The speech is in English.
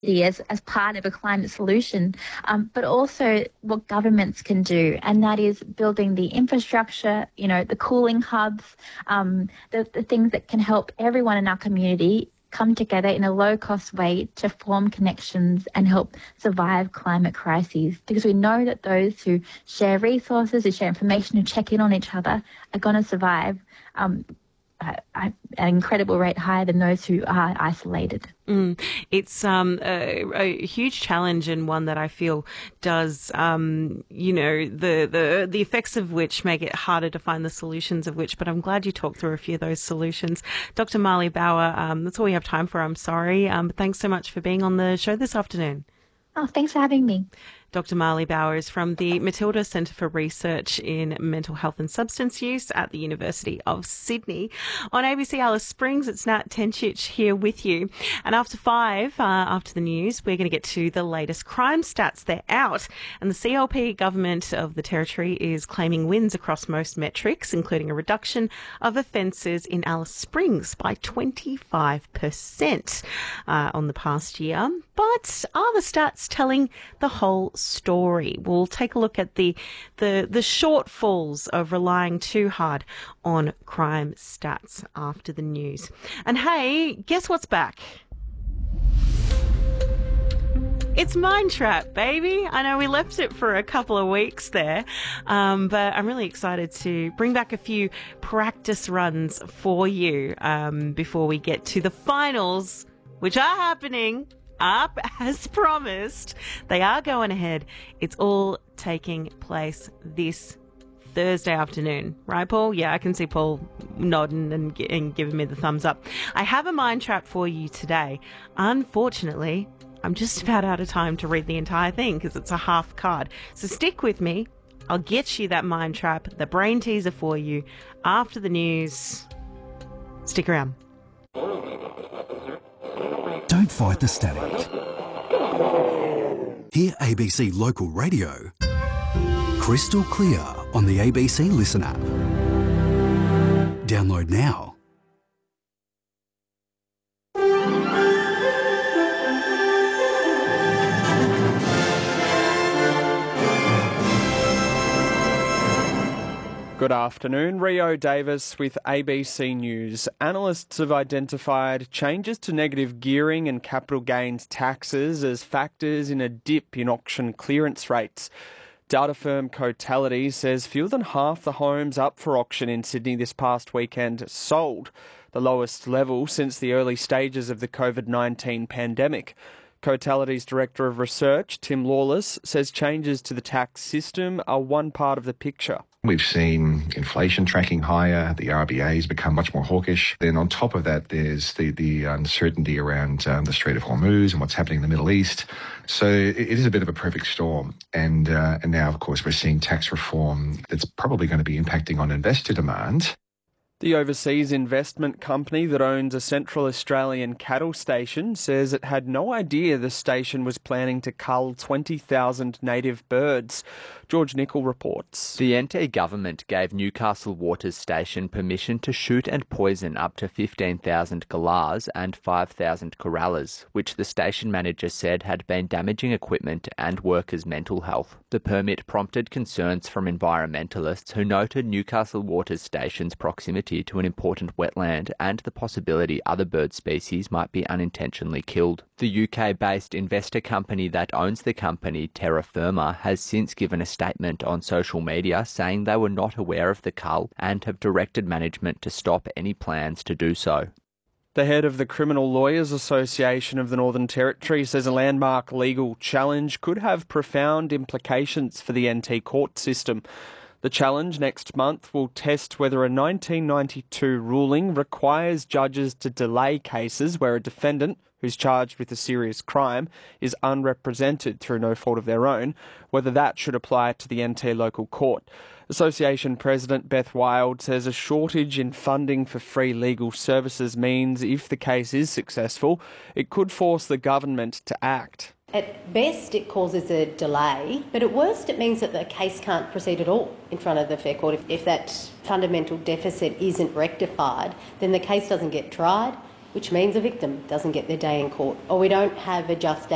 as part of a climate solution, but also what governments can do, and that is building the infrastructure, the cooling hubs, the things that can help everyone in our community come together in a low-cost way to form connections and help survive climate crises. Because we know that those who share resources, who share information, who check in on each other are going to survive at an incredible rate higher than those who are isolated. It's a huge challenge, and one that I feel does, the effects of which make it harder to find the solutions of which. But I'm glad you talked through a few of those solutions. Dr. Marley Bauer, that's all we have time for, I'm sorry. But thanks so much for being on the show this afternoon. Oh, thanks for having me. Dr. Marley Bauer is from the Matilda Centre for Research in Mental Health and Substance Use at the University of Sydney. On ABC Alice Springs, it's Nat Tenchich here with you. And after 5, after the news, we're going to get to the latest crime stats. They're out. And the CLP government of the Territory is claiming wins across most metrics, including a reduction of offences in Alice Springs by 25% on the past year. But are the stats telling the whole story? We'll take a look at the shortfalls of relying too hard on crime stats after the news. And hey, guess what's back? It's Mindtrap, baby. I know we left it for a couple of weeks there, but I'm really excited to bring back a few practice runs for you before we get to the finals, which are happening up as promised. They are going ahead. It's all taking place this Thursday afternoon. Right, Paul? Yeah, I can see Paul nodding and giving me the thumbs up. I have a mind trap for you today. Unfortunately, I'm just about out of time to read the entire thing because it's a half card. So stick with me. I'll get you that mind trap, the brain teaser for you after the news. Stick around. Don't fight the static. Hear ABC Local Radio crystal clear on the ABC Listen app. Download now. Good afternoon, Rio Davis with ABC News. Analysts have identified changes to negative gearing and capital gains taxes as factors in a dip in auction clearance rates. Data firm Cotality says fewer than half the homes up for auction in Sydney this past weekend sold, the lowest level since the early stages of the COVID-19 pandemic. Cotality's Director of Research, Tim Lawless, says changes to the tax system are one part of the picture. We've seen inflation tracking higher, the RBA's become much more hawkish. Then on top of that, there's the uncertainty around the Strait of Hormuz and what's happening in the Middle East. So it is a bit of a perfect storm. And now, of course, we're seeing tax reform that's probably going to be impacting on investor demand. The overseas investment company that owns a Central Australian cattle station says it had no idea the station was planning to cull 20,000 native birds. George Nicol reports. The NT government gave Newcastle Waters Station permission to shoot and poison up to 15,000 galahs and 5,000 corrallers, which the station manager said had been damaging equipment and workers' mental health. The permit prompted concerns from environmentalists who noted Newcastle Waters Station's proximity to an important wetland and the possibility other bird species might be unintentionally killed. The UK-based investor company that owns the company, Terra Firma, has since given a statement on social media saying they were not aware of the cull and have directed management to stop any plans to do so. The head of the Criminal Lawyers Association of the Northern Territory says a landmark legal challenge could have profound implications for the NT court system. The challenge next month will test whether a 1992 ruling requires judges to delay cases where a defendant who's charged with a serious crime is unrepresented through no fault of their own, whether that should apply to the NT local court. Association President Beth Wild says a shortage in funding for free legal services means if the case is successful, it could force the government to act. At best, it causes a delay, but at worst, it means that the case can't proceed at all in front of the Fair Court. If that fundamental deficit isn't rectified, then the case doesn't get tried, which means a victim doesn't get their day in court, or we don't have a just